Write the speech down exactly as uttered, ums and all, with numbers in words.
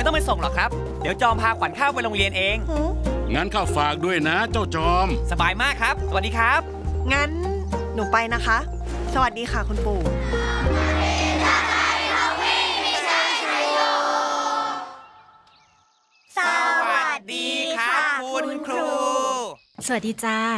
ต้องไปส่งหรอกครับเดี๋ยวจอมพาขวัญข้าวไปโรงเรียนเองงั้นข้าฝากด้วยนะเจ้าจอมสบายมากครับสวัสดีครับงั้นหนูไปนะคะสวัสดีค่ะคุณปู่สวัสดีครับคุณครูสวัสดีจ้า